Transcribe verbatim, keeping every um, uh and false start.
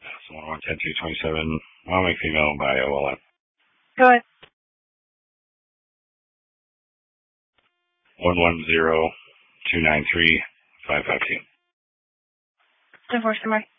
So one one ten two twenty seven. Wyoming female by O L N. Go ahead. One one zero two nine three five five two. Divorce summary.